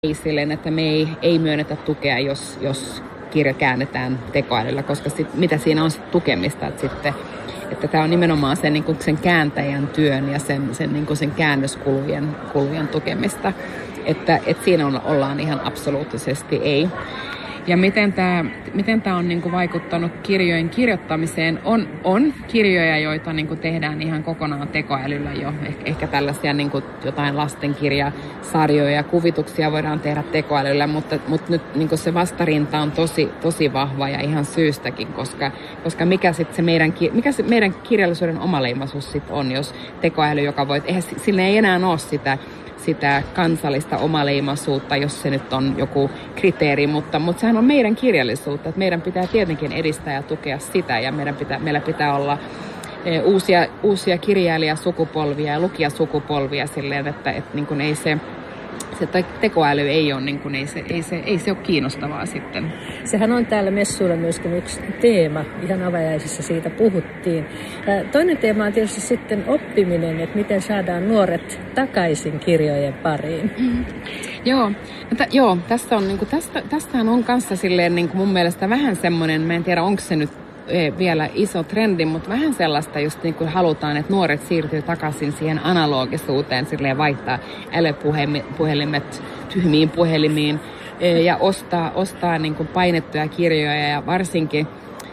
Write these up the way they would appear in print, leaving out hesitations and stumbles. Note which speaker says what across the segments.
Speaker 1: ei silleen, että me ei myönnetä tukea, jos kirja käännetään tekoälyllä, koska mitä siinä on tukemista, että tämä on nimenomaan sen kääntäjän työn ja sen käännöskulujen tukemista, että siinä ollaan ihan absoluuttisesti ei. Ja miten tämä on vaikuttanut kirjojen kirjoittamiseen? On kirjoja, joita tehdään ihan kokonaan tekoälyllä jo. Ehkä tällaisia jotain lastenkirjasarjoja ja kuvituksia voidaan tehdä tekoälyllä, mutta nyt se vastarinta on tosi vahva ja ihan syystäkin, koska mikä se meidän kirjallisuuden omaleimaisuus sit on, jos tekoäly, joka sillä ei enää ole sitä kansallista omaleimaisuutta, jos se nyt on joku kriteeri, mutta sehän on meidän kirjallisuutta, että meidän pitää tietenkin edistää ja tukea sitä, ja meillä pitää olla uusia kirjailijasukupolvia ja lukijasukupolvia silleen, että ei se tekoäly ei ole, ei se ole kiinnostavaa sitten.
Speaker 2: Sehän on täällä messuilla myöskin yksi teema, ihan avajaisissa siitä puhuttiin. Toinen teema on tietysti sitten oppiminen, että miten saadaan nuoret takaisin kirjojen pariin.
Speaker 1: Joo, tästähän on kanssa silleen mun mielestä vähän semmoinen, mä en tiedä onko se nyt vielä iso trendi, mutta vähän sellaista just halutaan, että nuoret siirtyy takaisin siihen analogisuuteen, silleen vaihtaa älypuhelimet tyhmiin puhelimiin ja ostaa painettuja kirjoja ja varsinkin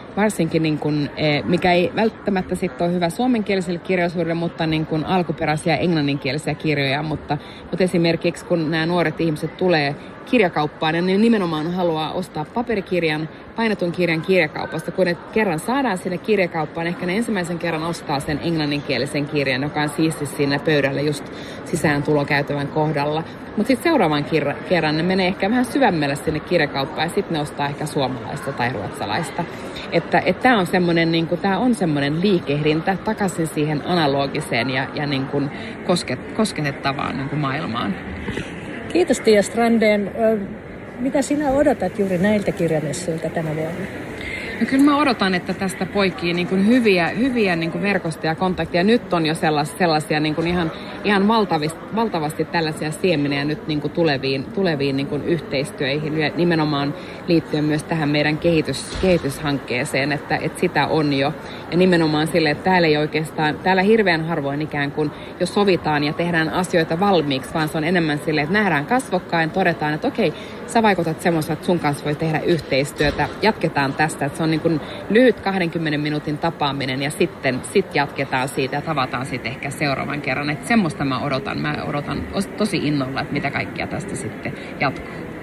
Speaker 1: mikä ei välttämättä sitten ole hyvä suomenkieliselle kirjallisuudelle, mutta alkuperäisiä englanninkielisiä kirjoja, mutta esimerkiksi kun nämä nuoret ihmiset tulee kirjakauppaan, niin ne nimenomaan haluaa ostaa paperikirjan, painetun kirjan kirjakaupasta. Kun ne kerran saadaan sinne kirjakauppaan, ehkä ne ensimmäisen kerran ostaa sen englanninkielisen kirjan, joka on siisti siinä pöydällä just sisääntulokäytävän kohdalla. Mutta sitten seuraavan kerran ne menee ehkä vähän syvemmälle sinne kirjakauppaan ja sitten ne ostaa ehkä suomalaista tai ruotsalaista. Että tämä on semmoinen liikehdintä takaisin siihen analogiseen ja kosketettavaan maailmaan.
Speaker 2: Kiitos Tiia Strandén. Mitä sinä odotat juuri näiltä kirjamessuilta tänä vuonna?
Speaker 1: No kyllä mä odotan, että tästä poikii hyviä verkostoja ja kontakteja. Nyt on jo sellaisia ihan valtavasti tällaisia siemeniä nyt tuleviin yhteistyöihin ja nimenomaan liittyen myös tähän meidän kehityshankkeeseen, että sitä on jo. Ja nimenomaan sille, että täällä hirveän harvoin ikään kuin jo sovitaan ja tehdään asioita valmiiksi, vaan se on enemmän silleen, että nähdään kasvokkain, todetaan, että okei, sä vaikutat semmoista, että sun kanssa voi tehdä yhteistyötä, jatketaan tästä, että se on lyhyt 20 minuutin tapaaminen ja sitten jatketaan siitä ja tavataan sitten ehkä seuraavan kerran. Että semmoista mä odotan tosi innolla, että mitä kaikkia tästä sitten jatkuu.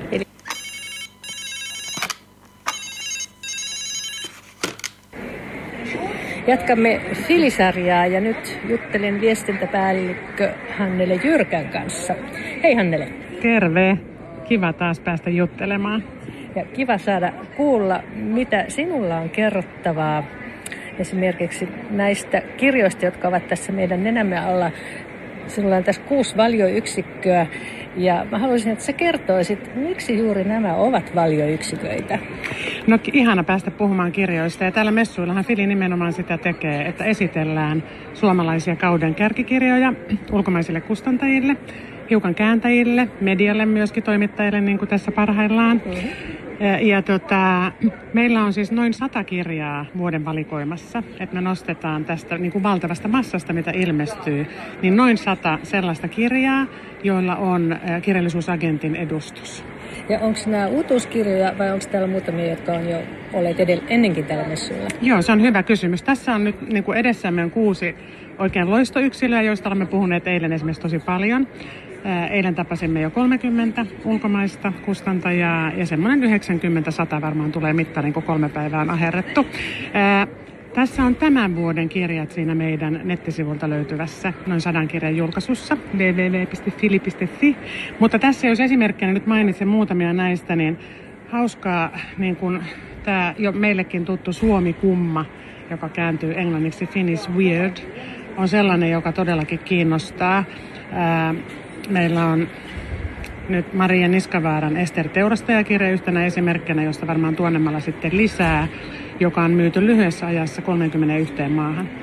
Speaker 2: Jatkamme Filisarjaa ja nyt juttelen viestintäpäällikkö Hannele Jyrkän kanssa. Hei Hannele.
Speaker 3: Terve. Kiva taas päästä juttelemaan.
Speaker 2: Ja kiva saada kuulla, mitä sinulla on kerrottavaa esimerkiksi näistä kirjoista, jotka ovat tässä meidän nenämme alla. Sinulla on tässä 6 valioyksikköä ja mä haluaisin, että sä kertoisit, miksi juuri nämä ovat valioyksiköitä.
Speaker 3: No ihana päästä puhumaan kirjoista ja täällä messuillahan Fili nimenomaan sitä tekee, että esitellään suomalaisia kauden kärkikirjoja ulkomaisille kustantajille, hiukan kääntäjille, medialle myöskin toimittajille niin kuin tässä parhaillaan. Mm-hmm. Ja meillä on siis noin 100 kirjaa vuoden valikoimassa, että me nostetaan tästä niin kuin valtavasta massasta, mitä ilmestyy, niin noin 100 sellaista kirjaa, joilla on kirjallisuusagentin edustus.
Speaker 2: Ja onko nämä uutuuskirjoja vai onko täällä muutamia, jotka on jo olleet ennenkin täällä messuilla?
Speaker 3: Joo, se on hyvä kysymys. Tässä on nyt niin kuin edessämme on 6 oikein loistoyksilöä, joista olemme puhuneet eilen esimerkiksi tosi paljon. Eilen tapasimme jo 30 ulkomaista kustantajaa ja semmoinen 90-100 varmaan tulee mittarin, kun 3 päivää on aherrettu. Tässä on tämän vuoden kirjat siinä meidän nettisivulta löytyvässä noin 100 kirjan julkaisussa www.fili.fi. Mutta tässä jos esimerkkinä nyt mainitsen muutamia näistä, niin hauskaa niin kuin tämä jo meillekin tuttu Suomi kumma, joka kääntyy englanniksi Finnish Weird, on sellainen, joka todellakin kiinnostaa. Meillä on nyt Maria Niskavaaran Ester Teurastajakirja yhtenä esimerkkinä, josta varmaan tuonnemmalla sitten lisää, joka on myyty lyhyessä ajassa 31 maahan.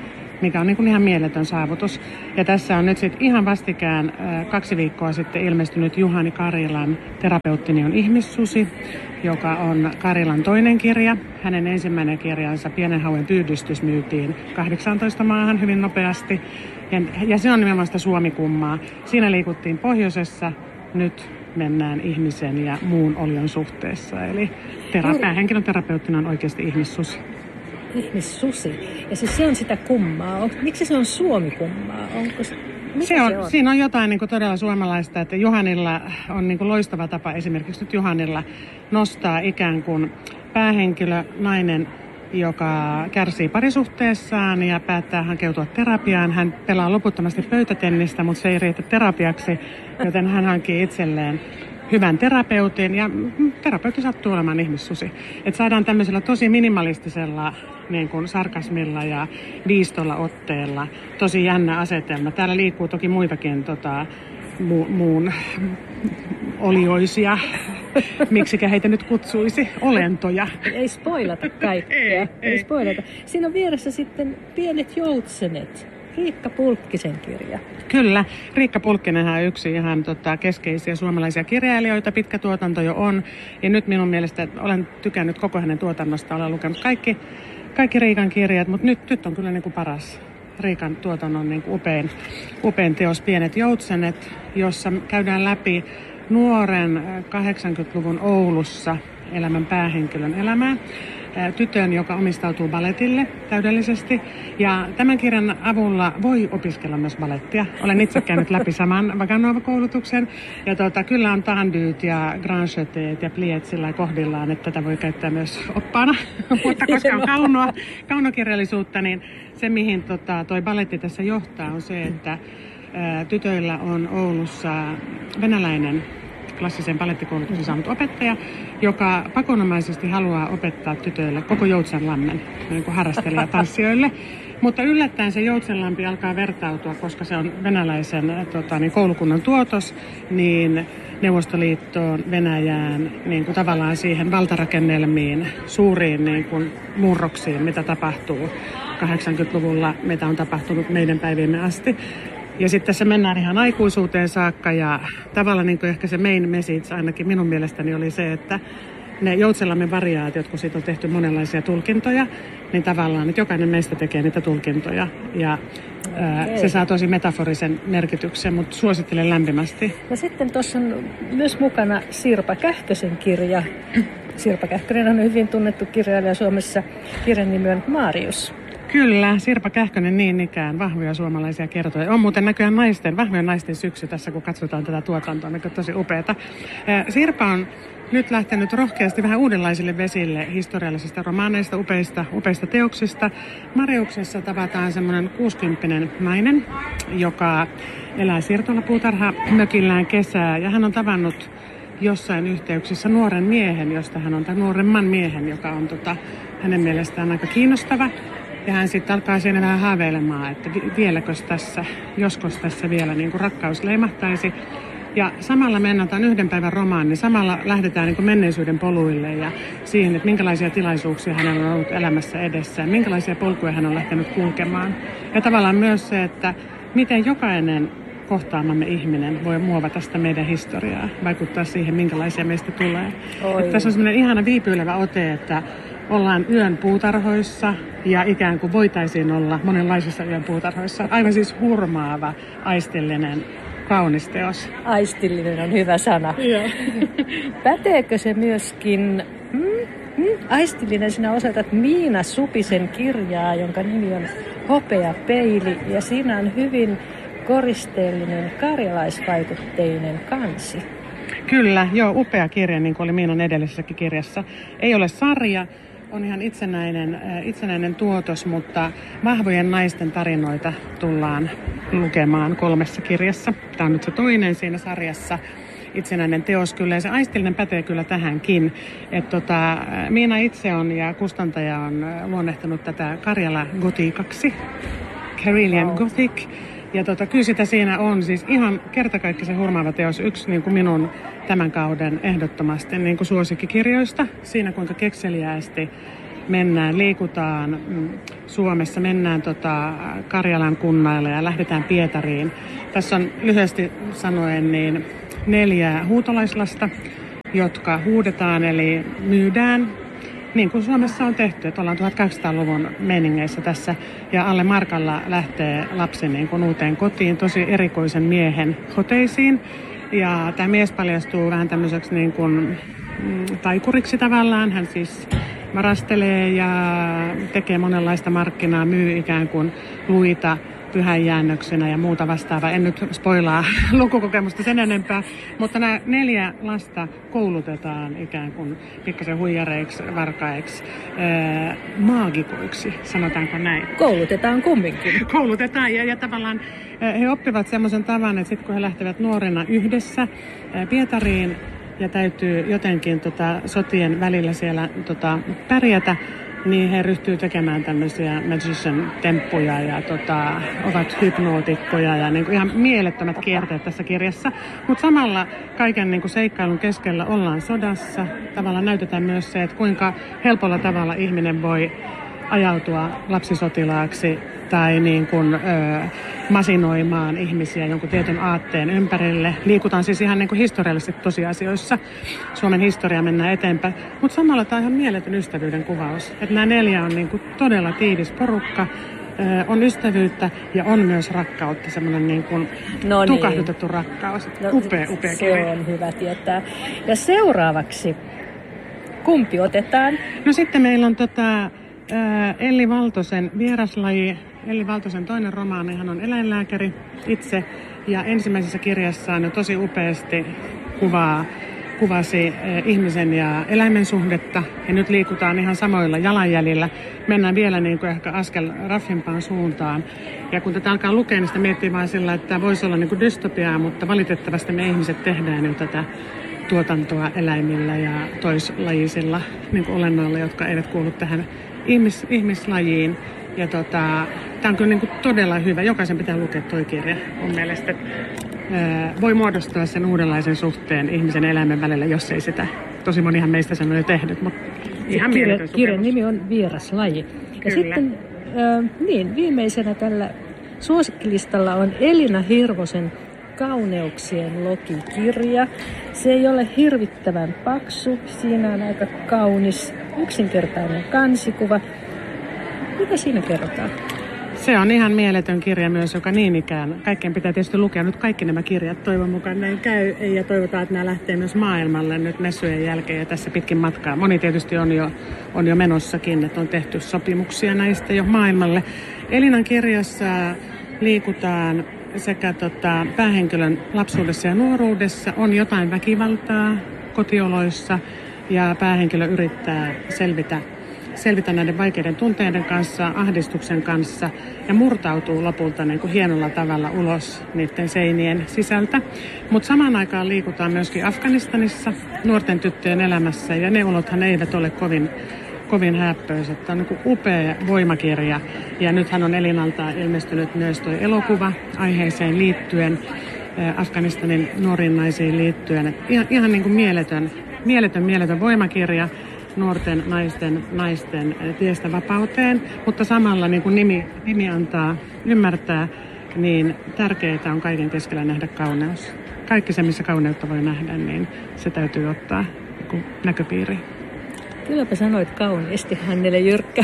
Speaker 3: mikä on niin kuin ihan mieletön saavutus. Ja tässä on nyt sitten ihan vastikään 2 viikkoa sitten ilmestynyt Juhani Karilan Terapeuttini on ihmissusi, joka on Karilan toinen kirja. Hänen ensimmäinen kirjansa Pienen hauen pyydystys myytiin 18 maahan hyvin nopeasti. Ja se on nimenomaan sitä suomikummaa. Siinä liikuttiin pohjoisessa, nyt mennään ihmisen ja muun olion suhteessa. Eli päähenkilön terapeuttina on oikeasti ihmissusi.
Speaker 2: Ihmissusi. Ja siis se on sitä kummaa. Miksi se on suomikummaa?
Speaker 3: Siinä on jotain niin kuin todella suomalaista, että Juhanilla on niin kuin loistava tapa esimerkiksi nyt Juhanilla nostaa ikään kuin päähenkilö, nainen, joka kärsii parisuhteessaan ja päättää hankeutua terapiaan. Hän pelaa loputtomasti pöytätennistä, mutta se ei riitä terapiaksi, joten hän hankkii itselleen hyvän terapeutin ja terapeutti sattuu olemaan ihmissusi. Että saadaan tämmöisellä tosi minimalistisella niin kuin sarkasmilla ja viistolla otteella tosi jännä asetelma. Täällä liikkuu toki muitakin muun olioisia, miksikä heitä nyt kutsuisi, olentoja.
Speaker 2: Ei spoilata kaikkea. Ei spoilata. Siinä on vieressä sitten Pienet joutsenet. Riikka Pulkkisen kirja.
Speaker 3: Kyllä. Riikka Pulkkinenhan on yksi ihan keskeisiä suomalaisia kirjailijoita. Pitkä tuotanto jo on. Ja nyt minun mielestä olen tykännyt koko hänen tuotannosta. Olen lukenut kaikki Riikan kirjat, mutta nyt on kyllä niin kuin paras Riikan tuotannon niin kuin upein teos Pienet joutsenet, jossa käydään läpi nuoren 80-luvun Oulussa elämän päähenkilön elämää. Tytön, joka omistautuu baletille täydellisesti. Ja tämän kirjan avulla voi opiskella myös balettia. Olen itse käynyt läpi saman Vaganova-koulutuksen. Ja kyllä on tandyyt ja grancheteet ja pliet sillä kohdillaan, että tätä voi käyttää myös oppaana. Mutta koska on kaunokirjallisuutta, niin se mihin toi baletti tässä johtaa on se, että tytöillä on Oulussa venäläinen klassisen balettikoulutuksen saanut opettaja, joka pakonomaisesti haluaa opettaa tytöille koko Joutsenlammen niin kuin harrastelijatanssijoille. Mutta yllättäen se Joutsenlampi alkaa vertautua, koska se on venäläisen koulukunnan tuotos, niin Neuvostoliittoon, Venäjään, niin kuin tavallaan siihen valtarakennelmiin, suuriin niin kuin murroksiin, mitä tapahtuu 80-luvulla, mitä on tapahtunut meidän päiviemme asti. Ja sitten tässä mennään ihan aikuisuuteen saakka ja tavallaan niin kuin ehkä se main message ainakin minun mielestäni oli se, että ne Joutsenlammen variaatiot, kun siitä on tehty monenlaisia tulkintoja, niin tavallaan, että jokainen meistä tekee niitä tulkintoja. Ja se saa tosi metaforisen merkityksen, mutta suosittelen lämpimästi.
Speaker 2: Ja sitten tuossa on myös mukana Sirpa Kähkösen kirja. Sirpa Kähkönen on hyvin tunnettu kirjailija Suomessa. Kirjan nimi on Marius.
Speaker 3: Kyllä, Sirpa Kähkönen niin ikään, vahvoja suomalaisia kertoja. On muuten näköjään vahvojen naisten syksy tässä, kun katsotaan tätä tuotantoa, mikä on tosi upeata. Sirpa on nyt lähtenyt rohkeasti vähän uudenlaisille vesille historiallisista romaaneista, upeista teoksista. Mariuksessa tavataan semmoinen 60-vuotias nainen, joka elää siirtolapuutarhamökillään kesää, ja hän on tavannut jossain yhteyksissä nuoren miehen, josta hän on nuoremman miehen, joka on hänen mielestään aika kiinnostava. Ja hän sitten alkaa siinä vähän haaveilemaan, että vieläkös tässä, joskos tässä vielä niin kuin rakkaus leimahtaisi. Ja samalla mennään, tämä on 1 päivän romaani, niin samalla lähdetään niin kuin menneisyyden poluille ja siihen, että minkälaisia tilaisuuksia hänellä on ollut elämässä edessään, minkälaisia polkuja hän on lähtenyt kulkemaan. Ja tavallaan myös se, että miten jokainen kohtaamamme ihminen voi muovata sitä meidän historiaa, vaikuttaa siihen, minkälaisia meistä tulee. Että tässä on semmoinen ihana viipyilevä ote, että ollaan yön puutarhoissa ja ikään kuin voitaisiin olla monenlaisissa yön puutarhoissa. Aivan siis hurmaava, aistillinen, kaunis teos.
Speaker 2: Aistillinen on hyvä sana. Päteekö se myöskin aistillinen? Sinä osoitat Miina Supisen kirjaa, jonka nimi on Hopea peili, ja siinä on hyvin koristeellinen karjalaisvaikutteinen kansi.
Speaker 3: Kyllä, joo, upea kirja, niin kuin oli Miinan edellisessäkin kirjassa. Ei ole sarja, on ihan itsenäinen tuotos, mutta vahvojen naisten tarinoita tullaan lukemaan 3 kirjassa. Tämä on nyt se toinen siinä sarjassa. Itsenäinen teos kyllä, ja se aistillinen pätee kyllä tähänkin. Miina itse on ja kustantaja on luonnehtanut tätä Karjala-gotiikaksi, Karelian Gothic. Ja kyllä sitä siinä on siis ihan kertakaikkisen hurmaava teos. Yksi niin kuin minun tämän kauden ehdottomasti niin kuin suosikkikirjoista. Siinä kuinka kekseliäästi liikutaan Suomessa, mennään Karjalan kunnaille ja lähdetään Pietariin. Tässä on lyhyesti sanoen niin 4 huutolaislasta, jotka huudetaan eli myydään, niin kuin Suomessa on tehty, että ollaan 1800-luvun meiningeissä tässä. Ja alle markalla lähtee lapsi niin kuin uuteen kotiin, tosi erikoisen miehen hoteisiin. Ja tämä mies paljastuu vähän tämmöiseksi niin kuin taikuriksi tavallaan. Hän siis varastelee ja tekee monenlaista markkinaa, myy ikään kuin luita pyhäjäännöksenä ja muuta vastaavaa. En nyt spoilaa lukukokemusta sen enempää, mutta nämä 4 lasta koulutetaan ikään kuin pikkasen huijareiksi, varkaiksi, maagikoiksi, sanotaanko näin.
Speaker 2: Koulutetaan kumminkin.
Speaker 3: Koulutetaan ja tavallaan he oppivat semmoisen tavan, että sitten kun he lähtevät nuorena yhdessä Pietariin ja täytyy jotenkin sotien välillä siellä pärjätä, niin he ryhtyy tekemään tämmöisiä magician-temppuja ja ovat hypnootikkoja ja niin kuin ihan mielettömät kierteet tässä kirjassa. Mutta samalla kaiken niin kuin seikkailun keskellä ollaan sodassa. Tavallaan näytetään myös se, että kuinka helpolla tavalla ihminen voi ajautua lapsisotilaaksi tai niin kuin, masinoimaan ihmisiä jonkun tietyn aatteen ympärille. Liikutaan siis ihan niin kuin historiallisesti tosiasioissa. Suomen historia mennään eteenpäin. Mutta samalla tämä on ihan mieletön ystävyyden kuvaus. Että nämä 4 on niin kuin todella tiivis porukka. On ystävyyttä ja on myös rakkautta, semmoinen niin kuin tukahdutettu rakkaus. Upea
Speaker 2: se
Speaker 3: kirja.
Speaker 2: On hyvä tietää. Ja seuraavaksi, kumpi otetaan?
Speaker 3: No sitten meillä on Elli Valtosen Vieraslaji. Elli Valtosen toinen romaani, hän on eläinlääkäri itse ja ensimmäisessä kirjassaan jo tosi upeasti kuvasi ihmisen ja eläimen suhdetta ja nyt liikutaan ihan samoilla jalanjäljillä. Mennään vielä niin kuin ehkä askel raffimpaan suuntaan. Ja kun tätä alkaa lukea, niin sitä miettii vain sillä, että tämä voisi olla niin kuin dystopiaa, mutta valitettavasti me ihmiset tehdään jo tätä tuotantoa eläimillä ja toislajisilla niin kuin olennoilla, jotka eivät kuulu tähän ihmislajiin. Ja tämä on kyllä niin kuin todella hyvä. Jokaisen pitää lukea toi kirja mun mielestä. Voi muodostaa sen uudenlaisen suhteen ihmisen ja eläimen välillä, jos ei sitä. Tosi monihan meistä sen on jo tehnyt, mutta ihan mieletön
Speaker 2: kirjan nimi on Vieraslaji. Ja sitten viimeisenä tällä suosikkilistalla on Elina Hirvosen Kauneuksien Loki-kirja. Se ei ole hirvittävän paksu. Siinä on aika kaunis, yksinkertainen kansikuva. Mitä siinä kerrotaan?
Speaker 3: Se on ihan mieletön kirja myös, joka niin ikään. Kaikkien pitää tietysti lukea nyt kaikki nämä kirjat. Toivon mukaan näin käy ja toivotaan, että nämä lähtee myös maailmalle nyt messujen jälkeen ja tässä pitkin matkaa. Moni tietysti on jo menossakin, että on tehty sopimuksia näistä jo maailmalle. Elinan kirjassa liikutaan sekä päähenkilön lapsuudessa ja nuoruudessa. On jotain väkivaltaa kotioloissa ja päähenkilö yrittää selvitä näiden vaikeiden tunteiden kanssa, ahdistuksen kanssa ja murtautuu lopulta niin kuin hienolla tavalla ulos niiden seinien sisältä. Mutta samaan aikaan liikutaan myöskin Afganistanissa nuorten tyttöjen elämässä ja ne olothan eivät ole kovin häppöiset. Tämä on niin kuin upea voimakirja ja nythän on Elinalta ilmestynyt myös tuo elokuva aiheeseen liittyen, Afganistanin nuoriin naisiin liittyen. Ihan niin kuin mieletön voimakirja. Nuorten naisten tiestä vapauteen, mutta samalla niin kuin nimi antaa ymmärtää, niin tärkeää on kaiken keskellä nähdä kauneus. Kaikki se, missä kauneutta voi nähdä, niin se täytyy ottaa näköpiiriin.
Speaker 2: Kylläpä sanoit kauniisti, Hannele Jyrkkä.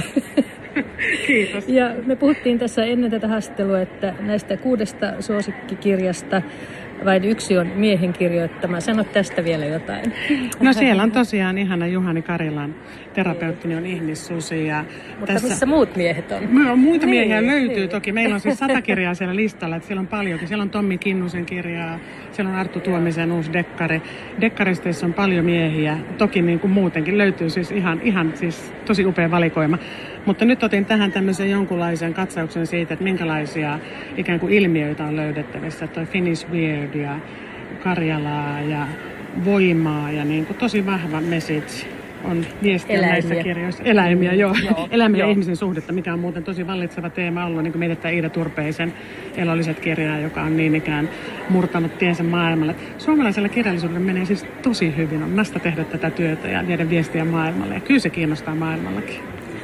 Speaker 3: Kiitos.
Speaker 2: Ja me puhuttiin tässä ennen tätä haastattelua, että näistä 6 suosikkikirjasta vain 1 on miehen kirjoittama. Sano tästä vielä jotain.
Speaker 3: No siellä on tosiaan ihana Juhani Karilan Terapeuttini on ihmissusi.
Speaker 2: Mutta missä muut miehet on?
Speaker 3: Muita miehiä löytyy toki. Meillä on siis 100 kirjaa siellä listalla, että siellä on paljonkin. Siellä on Tommi Kinnusen kirjaa, siellä on Arttu Tuomisen uusi dekkari. Dekkaristeissa on paljon miehiä. Toki niin kuin muutenkin löytyy siis ihan siis tosi upea valikoima. Mutta nyt otin tähän tämmöisen jonkunlaisen katsauksen siitä, että minkälaisia ikään kuin ilmiöitä on löydettävissä. Toi Finnish Weird ja Karjalaa ja voimaa ja niin kuin tosi vahva message on viestiä näissä kirjoissa. Eläimiä, joo. Eläimiä ja ihmisen suhdetta, mikä on muuten tosi vallitseva teema ollut. Niin kuin mietitään Iida Turpeisen Elolliset kirjaa, joka on niin ikään murtanut tiensä maailmalle. Suomalaisella kirjallisuudella menee siis tosi hyvin. On nasta tehdä tätä työtä ja viedä viestiä maailmalle. Ja kyllä se kiinnostaa maailmallakin.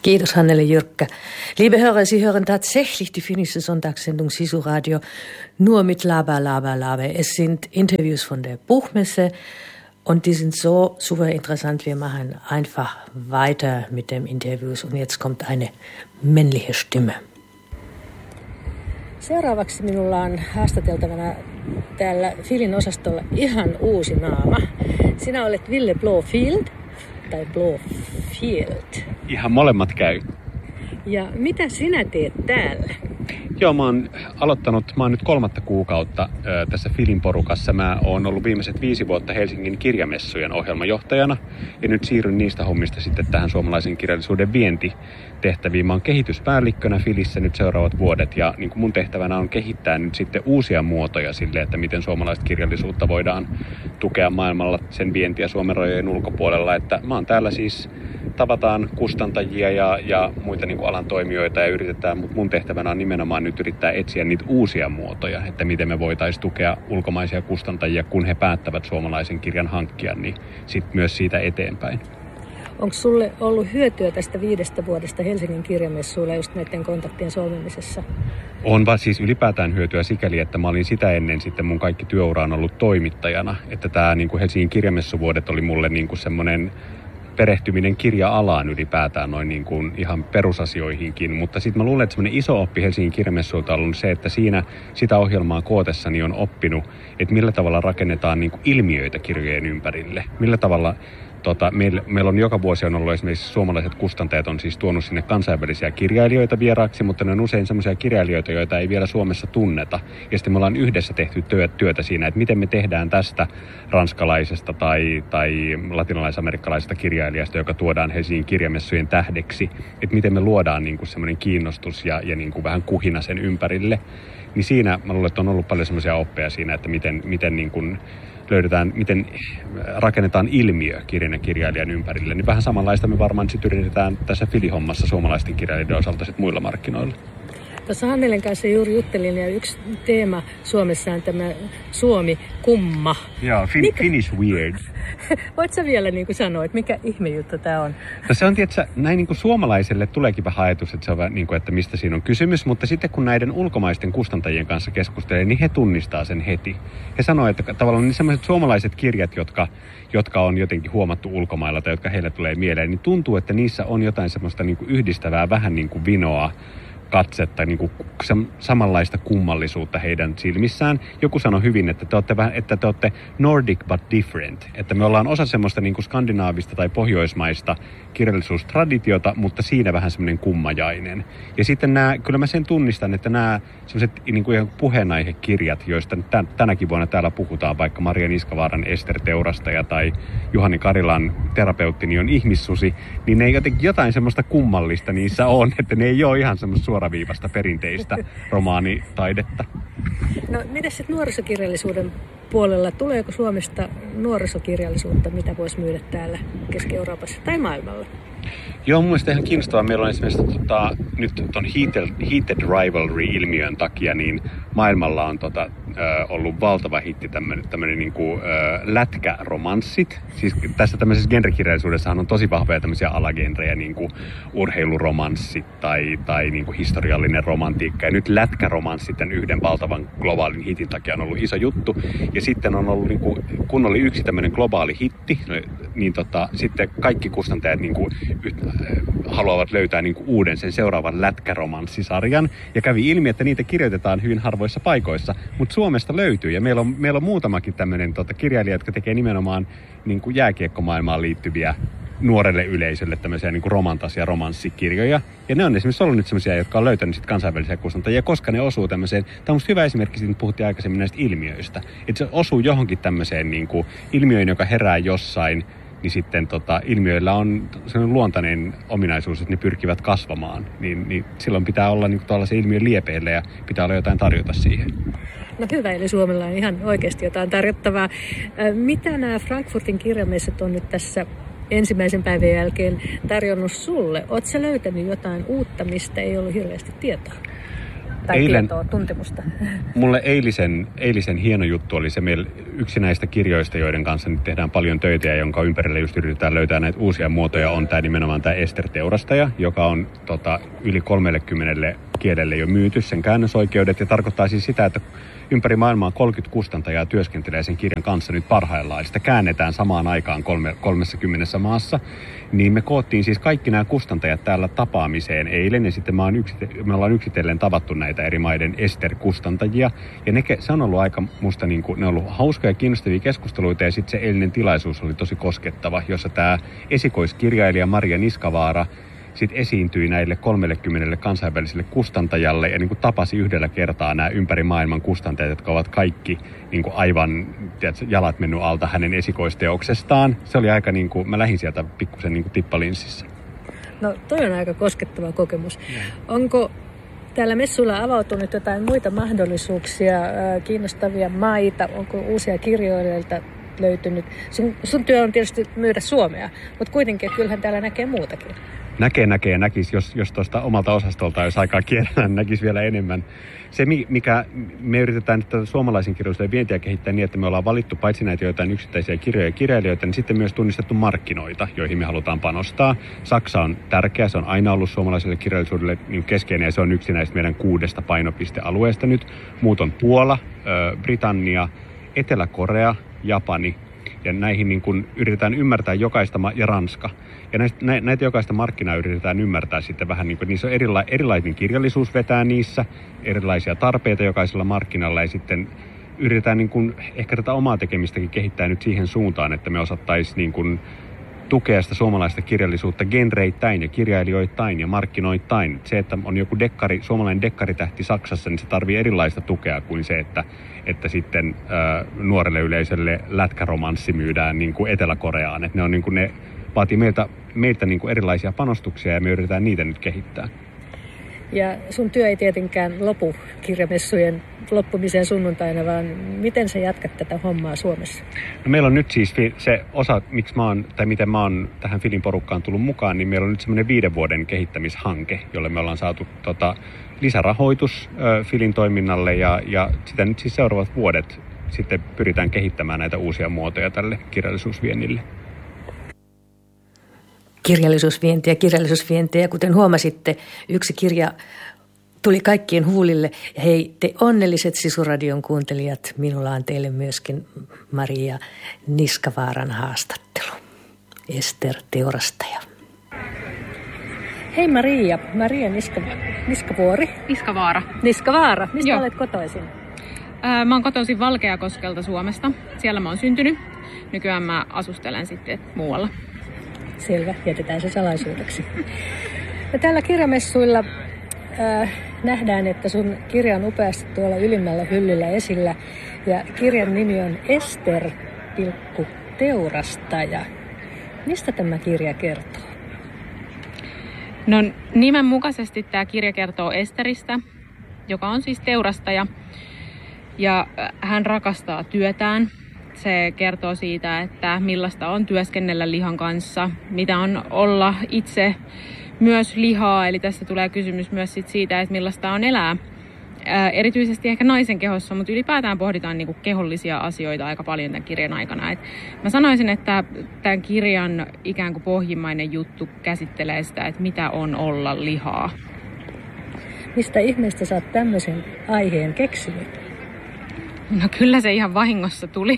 Speaker 2: Kiitos Hannele Jyrkkä. Liebe Hörer, Sie hören tatsächlich die finnische Sonntagssendung Sisu Radio nur mit Laber, Laber, Laber. Es sind Interviews von der Buchmesse und die sind so super interessant. Wir machen einfach weiter mit dem Interviews und jetzt kommt eine männliche Stimme. Seuraavaksi minulla on haastateltavana täällä Filin osastolla ihan uusi naama. Sinä olet Ville Blåfield tai Blåfield.
Speaker 4: Ihan molemmat käy.
Speaker 2: Ja mitä sinä teet täällä?
Speaker 4: Joo, mä oon nyt 3. kuukautta tässä Filin porukassa. Mä oon ollut viimeiset 5 vuotta Helsingin kirjamessujen ohjelmajohtajana ja nyt siirryn niistä hommista sitten tähän suomalaisen kirjallisuuden vientitehtäviin. Mä oon kehityspäällikkönä Filissä nyt seuraavat vuodet ja niin kuin mun tehtävänä on kehittää nyt sitten uusia muotoja sille, että miten suomalaista kirjallisuutta voidaan tukea maailmalla sen vientiä Suomen rajojen ulkopuolella. Että mä oon täällä siis, tavataan kustantajia ja muita niin kuin alan toimijoita ja yritetään, mutta mun tehtävänä on nimenomaan nyt yrittää etsiä niitä uusia muotoja, että miten me voitaisiin tukea ulkomaisia kustantajia, kun he päättävät suomalaisen kirjan hankkia, niin sitten myös siitä eteenpäin.
Speaker 2: Onko sulle ollut hyötyä tästä 5 vuodesta Helsingin kirjamessuilla just näiden kontaktien solmimisessa?
Speaker 4: On vaan siis ylipäätään hyötyä sikäli, että mä olin sitä ennen sitten mun kaikki työura on ollut toimittajana, että tämä niin kuin Helsingin kirjamessuvuodet oli mulle niin kuin semmoinen perehtyminen kirja-alaan ylipäätään noin niin kuin ihan perusasioihinkin, mutta sitten mä luulen, että semmoinen iso oppi Helsingin kirjamessuilta on ollut se, että siinä sitä ohjelmaa kootessani on oppinut, että millä tavalla rakennetaan niin kuin ilmiöitä kirjojen ympärille, millä tavalla meillä on joka vuosi on ollut esimerkiksi suomalaiset kustantajat on siis tuonut sinne kansainvälisiä kirjailijoita vieraaksi, mutta ne on usein semmoisia kirjailijoita, joita ei vielä Suomessa tunneta. Ja sitten me ollaan yhdessä tehty työtä siinä, että miten me tehdään tästä ranskalaisesta tai latinalaisamerikkalaisesta kirjailijasta, joka tuodaan Helsingin kirjamessujen tähdeksi. Että miten me luodaan niin kuin semmoinen kiinnostus ja niin kuin vähän kuhina sen ympärille. Niin siinä mä luulen, että on ollut paljon semmoisia oppeja siinä, että miten niin kuin miten rakennetaan ilmiö kirjan ja kirjailijan ympärille, niin vähän samanlaista me varmaan sitten yritetään tässä Fili-hommassa suomalaisten kirjailijoiden osalta sitten muilla markkinoilla.
Speaker 2: Tuossa Hannelen kanssa juuri juttelin ja yksi teema Suomessa on tämä Suomi-kumma.
Speaker 4: Joo, Finnish weird.
Speaker 2: Voit sä vielä niin kuin sanoa, että mikä ihmejuttu tämä on?
Speaker 4: No se on tietysti, näin niin kuin suomalaiselle tuleekin vähän ajatus, että se on niin kuin, että mistä siinä on kysymys, mutta sitten kun näiden ulkomaisten kustantajien kanssa keskustelee, niin he tunnistaa sen heti. He sanoo, että tavallaan niin sellaiset suomalaiset kirjat, jotka on jotenkin huomattu ulkomailla tai jotka heille tulee mieleen, niin tuntuu, että niissä on jotain semmoista niin kuin yhdistävää, vähän niin kuin vinoa, katsetta, niin kuin samanlaista kummallisuutta heidän silmissään. Joku sanoi hyvin, että te olette Nordic but different. Että me ollaan osa semmoista niin kuin skandinaavista tai pohjoismaista kirjallisuustraditiota, mutta siinä vähän semmoinen kummajainen. Ja sitten kyllä mä sen tunnistan, että nämä semmoiset niin kuin puheenaihekirjat, joista tänäkin vuonna täällä puhutaan, vaikka Maria Niskavaaran Ester Teurastaja tai Juhani Karilan Terapeutti, niin on ihmissusi, niin ne jotain semmoista kummallista niissä on, että ne ei ole ihan semmoista suoraviivasta perinteistä romaanitaidetta.
Speaker 2: No mitäs sitten nuorisokirjallisuuden puolella? Tuleeko Suomesta nuorisokirjallisuutta, mitä voisi myydä täällä Keski-Euroopassa tai maailmalla?
Speaker 4: Joo, mun mielestä ihan kiinnostavaa. Meillä on esimerkiksi nyt ton Heated Rivalry-ilmiön takia, niin maailmalla on ollut valtava hitti tämmöinen niinku lätkäromanssit. Siis tässä tämmöisessä genrekirjallisuudessahan on tosi vahvoja tämmöisiä alagenrejä, niin kuin urheiluromanssit tai niin kuin historiallinen romantiikka. Ja nyt lätkäromanssit tämän yhden valtavan globaalin hitin takia on ollut iso juttu. Ja sitten on ollut, niin kuin, kun oli yksi tämmöinen globaali hitti, niin sitten kaikki kustantajat niin kuin, haluavat löytää niin kuin uuden sen seuraavan lätkäromanssisarjan. Ja kävi ilmi, että niitä kirjoitetaan hyvin harvoissa paikoissa, mutta Suomesta löytyy. Ja meillä on muutamakin tämmöinen kirjailija, jotka tekee nimenomaan niin kuin jääkiekkomaailmaan liittyviä nuorelle yleisölle tämmöisiä niin kuin romantaisia romanssikirjoja. Ja ne on esimerkiksi ollut nyt semmoisia, jotka on löytänyt sit kansainvälisiä kustantajia, koska ne osuu tämmöiseen. Tämä on musta hyvä esimerkki, siitä puhuttiin aikaisemmin näistä ilmiöistä. Että se osuu johonkin tämmöiseen niin kuin ilmiöön, joka herää jossain, niin sitten ilmiöillä on sellainen luontainen ominaisuus, että ne pyrkivät kasvamaan. Niin silloin pitää olla niin tuollaisen ilmiön liepeillä ja pitää olla jotain tarjota siihen.
Speaker 2: No hyvä, eli Suomella on ihan oikeasti jotain tarjottavaa. Mitä nämä Frankfurtin kirjamessut on nyt tässä ensimmäisen päivän jälkeen tarjonnut sulle? Oletko sä löytänyt jotain uutta, mistä ei ollut hirveästi tietoa? tietoa, tuntemusta?
Speaker 4: Mulle eilisen hieno juttu oli se, meillä yksi näistä kirjoista, joiden kanssa nyt tehdään paljon töitä ja jonka ympärille just yritetään löytää näitä uusia muotoja, on nimenomaan tämä Ester Teurastaja, joka on yli 30 kielelle jo myyty sen käännösoikeudet ja tarkoittaa siis sitä, että ympäri maailmaa 30 kustantajaa työskentelee sen kirjan kanssa nyt parhaillaan. Sitä käännetään samaan aikaan 30 maassa. Niin me koottiin siis kaikki nämä kustantajat täällä tapaamiseen eilen. Ja sitten me ollaan yksitellen tavattu näitä eri maiden Ester-kustantajia. Ja se on ollut aika musta ne on ollut hauskoja ja kiinnostavia keskusteluita. Ja sitten se eilinen tilaisuus oli tosi koskettava, jossa tämä esikoiskirjailija Maria Niskavaara sitten esiintyi näille 30 kansainväliselle kustantajalle ja tapasi yhdellä kertaa nämä ympäri maailman kustantajat, jotka ovat kaikki aivan jalat mennyt alta hänen esikoisteoksestaan. Se oli aika, mä lähdin sieltä pikkusen tippalinssissä.
Speaker 2: No toi on aika koskettava kokemus. Onko täällä messuilla avautunut jotain muita mahdollisuuksia, kiinnostavia maita? Onko uusia kirjoilijoilta löytynyt? Sun työ on tietysti myydä Suomea, mutta kuitenkin kyllähän täällä näkee muutakin.
Speaker 4: Näkee ja näkisi, jos tuosta omalta osastolta jos aikaa kierrellä, näkisi vielä enemmän. Se, mikä me yritetään nyt suomalaisen kirjallisuuden vientiä kehittää niin, että me ollaan valittu paitsi näitä joitain yksittäisiä kirjoja ja kirjailijoita, niin sitten myös tunnistettu markkinoita, joihin me halutaan panostaa. Saksa on tärkeä, se on aina ollut suomalaiselle kirjallisuudelle keskeinen ja se on yksi näistä meidän 6 painopistealueesta nyt. Muut on Puola, Britannia, Etelä-Korea, Japani. Ja näihin yritetään ymmärtää jokaista, ja Ranska. Ja näitä jokaista markkinaa yritetään ymmärtää sitten vähän, niissä on erilainen kirjallisuus vetää niissä, erilaisia tarpeita jokaisella markkinalla. Ja sitten yritetään ehkä tätä omaa tekemistäkin kehittää nyt siihen suuntaan, että me osattaisiin tukea sitä suomalaista kirjallisuutta genreittäin ja kirjailijoittain ja markkinoittain. Se, että on joku suomalainen dekkaritähti Saksassa, niin se tarvitsee erilaista tukea kuin se, että sitten nuorelle yleisölle lätkäromanssi myydään Etelä-Koreaan. Että ne on ne vaatii meiltä erilaisia panostuksia ja me yritetään niitä nyt kehittää.
Speaker 2: Ja sun työ ei tietenkään lopu kirjamessujen loppumiseen sunnuntaina, vaan miten sä jatkat tätä hommaa Suomessa?
Speaker 4: No meillä on nyt siis se osa, miten mä oon tähän Filin porukkaan tullut mukaan, niin meillä on nyt semmoinen 5 vuoden kehittämishanke, jolle me ollaan saatu lisärahoitus Filin toiminnalle ja sitä nyt siis seuraavat vuodet sitten pyritään kehittämään näitä uusia muotoja tälle kirjallisuusviennille.
Speaker 2: Kirjallisuusvientiä. Kuten huomasitte, yksi kirja tuli kaikkien huulille. Ja hei, te onnelliset Sisuradion kuuntelijat, minulla on teille myöskin Maria Niskavaaran haastattelu. Ester Teurastaja. Hei Maria Niskavaara. Mistä olet kotoisin?
Speaker 1: Mä oon kotoisin Valkeakoskelta Suomesta. Siellä mä oon syntynyt. Nykyään mä asustelen sitten muualla.
Speaker 2: Selvä, jätetään se salaisuudeksi. Ja täällä kirjamessuilla nähdään, että sun kirja on upeasti tuolla ylimmällä hyllyllä esillä. Ja kirjan nimi on Ester, Teurastaja. Mistä tämä kirja kertoo?
Speaker 1: No nimen mukaisesti tämä kirja kertoo Esteristä, joka on siis teurastaja. Ja hän rakastaa työtään. Se kertoo siitä, että millaista on työskennellä lihan kanssa, mitä on olla itse myös lihaa. Eli tässä tulee kysymys myös siitä, että millaista on elää. Erityisesti ehkä naisen kehossa, mutta ylipäätään pohditaan kehollisia asioita aika paljon tämän kirjan aikana. Mä sanoisin, että tämän kirjan ikään kuin pohjimmainen juttu käsittelee sitä, että mitä on olla lihaa.
Speaker 2: Mistä ihmeestä sä oot tämmöisen aiheen keksinyt?
Speaker 1: No kyllä se ihan vahingossa tuli.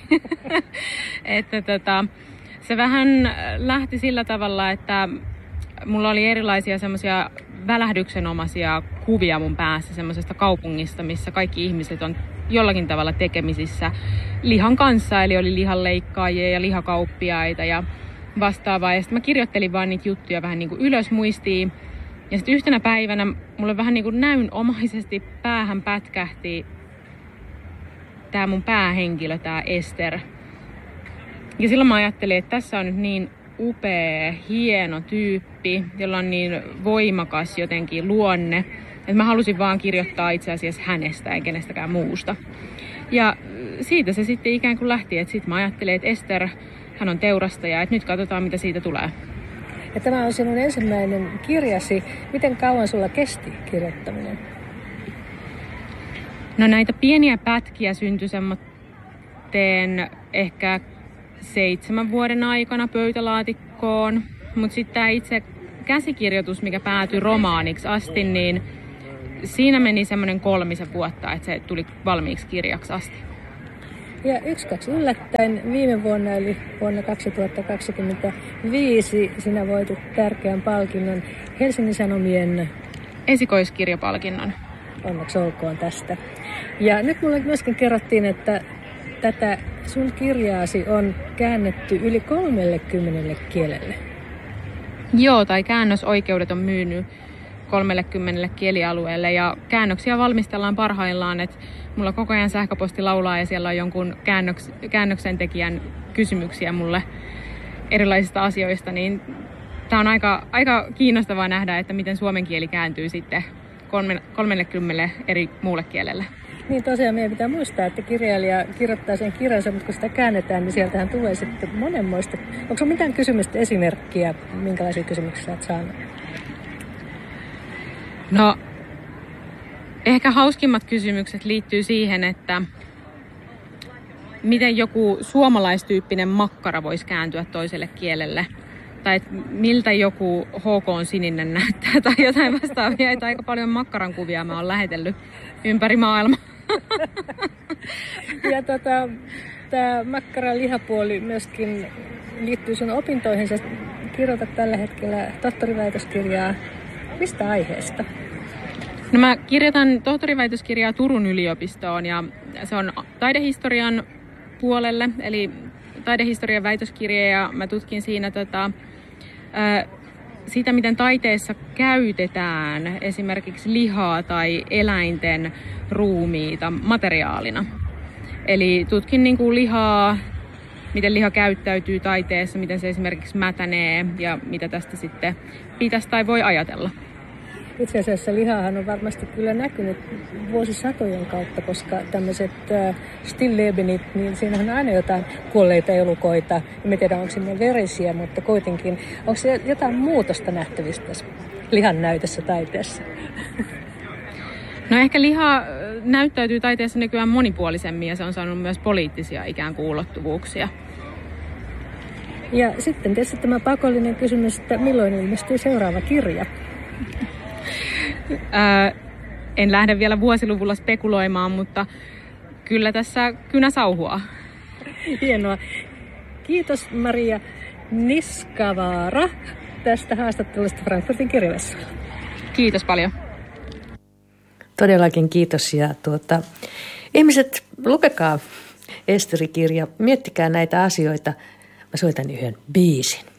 Speaker 1: Se vähän lähti sillä tavalla, että mulla oli erilaisia semmoisia välähdyksenomaisia kuvia mun päässä semmoisesta kaupungista, missä kaikki ihmiset on jollakin tavalla tekemisissä lihan kanssa. Eli oli lihanleikkaajia ja lihakauppiaita ja vastaavaa. Ja sitten mä kirjoittelin vaan niitä juttuja vähän ylös muistiin. Ja sitten yhtenä päivänä mulle vähän näynomaisesti päähän pätkähti tämä mun päähenkilö, tämä Ester. Ja silloin mä ajattelin, että tässä on nyt niin upea, hieno tyyppi, jolla on niin voimakas jotenkin luonne, että mä halusin vaan kirjoittaa itse asiassa hänestä ja kenestäkään muusta. Ja siitä se sitten ikään kuin lähti, että sitten mä ajattelin, että Ester, hän on teurastaja, että nyt katsotaan mitä siitä tulee.
Speaker 2: Ja tämä on sinun ensimmäinen kirjasi. Miten kauan sulla kesti kirjoittaminen?
Speaker 5: No näitä pieniä pätkiä syntyi semmoinen ehkä 7 vuoden aikana pöytälaatikkoon, mutta sitten tämä itse käsikirjoitus, mikä päätyi romaaniksi asti, niin siinä meni semmoinen 3 vuotta, että se tuli valmiiksi kirjaksi asti.
Speaker 2: Ja 1-2 yllättäen viime vuonna, eli vuonna 2025, sinä voitit tärkeän palkinnon Helsingin Sanomien
Speaker 5: esikoiskirjapalkinnon.
Speaker 2: Onneksi olkoon tästä. Ja nyt mulle myöskin kerrottiin, että tätä sun kirjaasi on käännetty yli 30 kielelle.
Speaker 5: Joo, tai käännösoikeudet on myynyt 30 kielialueelle ja käännöksiä valmistellaan parhaillaan, että mulla koko ajan sähköposti laulaa ja siellä on jonkun käännöksen tekijän kysymyksiä mulle erilaisista asioista, niin tää on aika kiinnostavaa nähdä, että miten suomen kieli kääntyy sitten 30 eri muulle kielelle.
Speaker 2: Niin tosiaan meidän pitää muistaa, että kirjailija kirjoittaa sen kirjansa, mutta kun sitä käännetään, niin sieltähän tulee sitten monenmoista. Onko sinulla mitään kysymystä, esimerkkiä, minkälaisia kysymyksiä olet saanut?
Speaker 5: No, ehkä hauskimmat kysymykset liittyy siihen, että miten joku suomalaistyyppinen makkara voisi kääntyä toiselle kielelle. Tai miltä joku HK-sininen näyttää tai jotain vastaavia. Että aika paljon makkaran kuvia mä oon lähetellyt ympäri maailmaa.
Speaker 2: Ja tämä makkaran lihapuoli myöskin liittyy sun opintoihin. Sä kirjoitat tällä hetkellä tohtoriväitöskirjaa. Mistä aiheesta?
Speaker 5: No mä kirjoitan tohtoriväitöskirjaa Turun yliopistoon ja se on taidehistorian puolelle, eli taidehistorian väitöskirja ja mä tutkin siinä sitä, miten taiteessa käytetään esimerkiksi lihaa tai eläinten ruumiita materiaalina. Eli tutkin niin kuin lihaa, miten liha käyttäytyy taiteessa, miten se esimerkiksi mätänee ja mitä tästä sitten pitäisi tai voi ajatella.
Speaker 2: Itse asiassa lihahan on varmasti kyllä näkynyt vuosisatojen kautta, koska tämmöiset stilllebenit, niin siinähän on aina jotain kuolleita elukoita. En tiedä, onko sinne verisiä, mutta kuitenkin. Onko se jotain muutosta nähtävistä tässä lihan näytössä taiteessa?
Speaker 5: No ehkä liha näyttäytyy taiteessa nykyään monipuolisemmin ja se on saanut myös poliittisia ikään kuin ulottuvuuksia.
Speaker 2: Ja sitten tietysti tämä pakollinen kysymys, että milloin ilmestyy seuraava kirja?
Speaker 5: En lähde vielä vuosiluvulla spekuloimaan, mutta kyllä tässä kynä sauhuaa.
Speaker 2: Hienoa. Kiitos Maria Niskavaara tästä haastattelusta Frankfurtin kirjamessuilla.
Speaker 5: Kiitos paljon.
Speaker 2: Todellakin kiitos. Ja ihmiset, lukekaa Esteri-kirja, miettikää näitä asioita. Mä soitan yhden biisin.